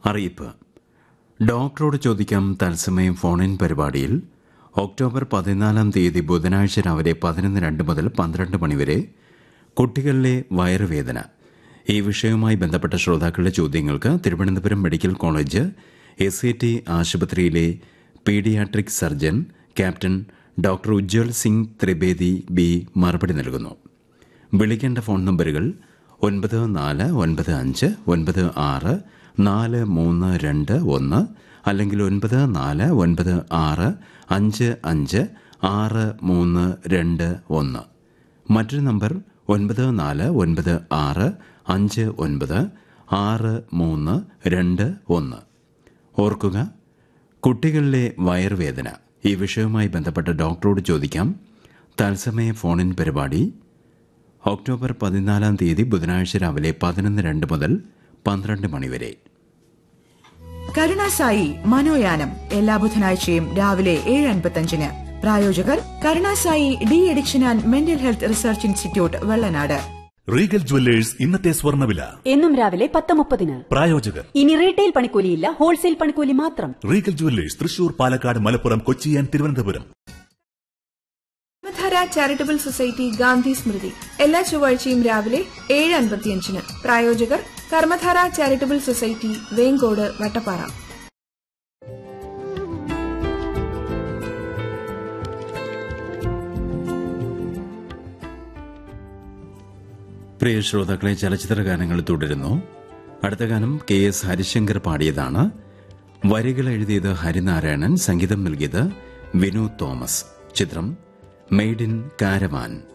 അറിയിപ്പ്. ഡോക്ടറോട് ചോദിക്കാം തത്സമയം ഫോണിൻ പരിപാടിയിൽ ഒക്ടോബർ 14 ബുധനാഴ്ച രാവിലെ 11:02 മുതൽ 12 മണിവരെ കുട്ടികളിലെ വയറുവേദന ഈ വിഷയവുമായി ബന്ധപ്പെട്ട ശ്രോതാക്കളുടെ ചോദ്യങ്ങൾക്ക് തിരുവനന്തപുരം മെഡിക്കൽ കോളേജ് SAT ആശുപത്രിയിലെ paediatric surgeon captain doctor Ujjwal Singh Trivedi B മറുപടി നൽകുന്നു. വിളിക്കേണ്ട ഫോൺ നമ്പറുകൾ 9495964321 അല്ലെങ്കിൽ 9496556321. മറ്റൊരു നമ്പർ 9496596321. ഓർക്കുക, കുട്ടികളിലെ വയറുവേദന ഈ വിഷയവുമായി ബന്ധപ്പെട്ട ഡോക്ടറോട് ചോദിക്കാം തത്സമയ ഫോണിൻ പരിപാടി ഒക്ടോബർ 14 ബുധനാഴ്ച രാവിലെ 11:02 മുതൽ 12 മണിവരെ. കരുണാസായി മനോയാനം എല്ലാ ബുധനാഴ്ചയും രാവിലെ 7:55. പ്രായോജകർ Karunasai de addiction and mental health research institute, Vellanad. Regal jewellers ഇന്നത്തെ സ്വർണ്ണവില എന്നും രാവിലെ 10:30. പ്രായോജകർ ഇനി റീറ്റെയിൽ പണിക്കൂലിയില്ല, ഹോൾസെയിൽ പണിക്കൂലി മാത്രം. Regal jewellers Thrissur, Palakkad, Malappuram, Kochi and Thiruvananthapuram. Karmadhara charitable society Gandhi സ്മൃതി എല്ലാ ചൊവ്വാഴ്ചയും രാവിലെ 7:55. പ്രായോജകർ കർമ്മധാര ചാരിറ്റബിൾ സൊസൈറ്റി, വേങ്കോട്, വട്ടപ്പാറ. പ്രിയ ശ്രോതാക്കളെ, ചലച്ചിത്ര ഗാനങ്ങൾ തുടരുന്നു. അടുത്ത ഗാനം KS ഹരിശങ്കർ പാടിയതാണ്. വരികൾ എഴുതിയത് ഹരിനാരായണൻ, സംഗീതം നൽകിയത് വിനോദ് തോമസ്. ചിത്രം മെയ്ഡ് ഇൻ കാരവാൻ.